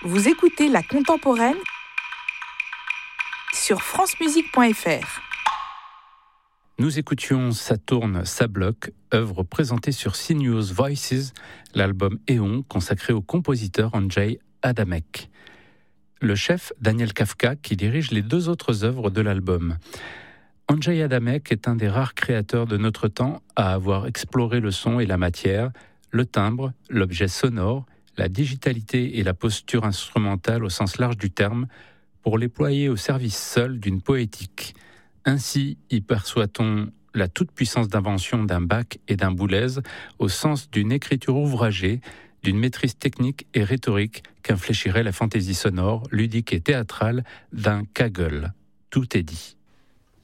Vous écoutez La Contemporaine sur francemusique.fr. Nous écoutions Ça tourne, ça bloque, œuvre présentée sur Sinuous Voices, l'album Éon consacré au compositeur Andrzej Adamek. Le chef Daniel Kafka qui dirige les deux autres œuvres de l'album. Andrzej Adamek est un des rares créateurs de notre temps à avoir exploré le son et la matière, le timbre, l'objet sonore, la digitalité et la posture instrumentale au sens large du terme, pour les ployer au service seul d'une poétique. Ainsi y perçoit-on la toute-puissance d'invention d'un Bach et d'un Boulez au sens d'une écriture ouvragée, d'une maîtrise technique et rhétorique qu'infléchirait la fantaisie sonore, ludique et théâtrale d'un Kagel. Tout est dit.